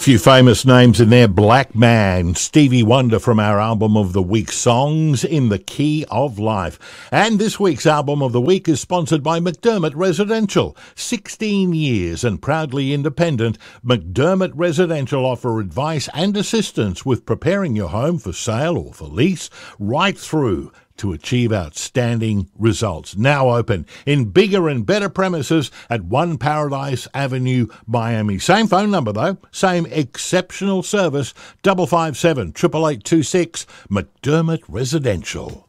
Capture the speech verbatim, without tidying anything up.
Few famous names in there. Black Man, Stevie Wonder from our album of the week, Songs in the Key of Life. And this week's album of the week is sponsored by McDermott Residential. sixteen years and proudly independent, McDermott Residential offer advice and assistance with preparing your home for sale or for lease right through to achieve outstanding results. Now open in bigger and better premises at One Paradise Avenue, Miami. Same phone number though, same exceptional service, double five seven, eight eight eight two six, McDermott Residential.